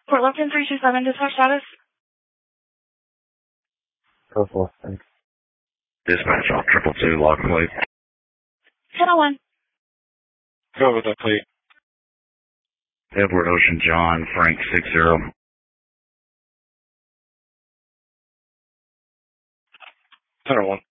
Fort Lupton 327, dispatch status. Go for it. Thanks. Dispatch off 222, log plate. 1001. Go with that plate. Edward Ocean John, Frank 60. 1001.